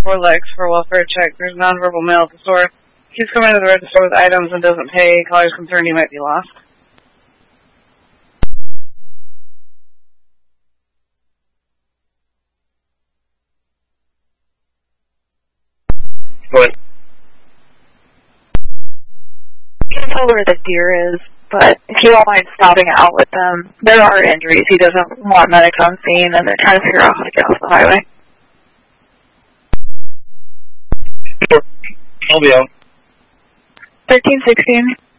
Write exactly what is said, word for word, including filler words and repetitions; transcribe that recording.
four Lex for a welfare check. There's nonverbal mail at the store. He's coming to the register with items and doesn't pay. Caller's concerned he might be lost. What? You can tell where the deer is, but if you don't mind stopping out with them, there are injuries. He doesn't want medics on scene, and they're trying to figure out how to get off the highway. I'll be out. thirteen sixteen.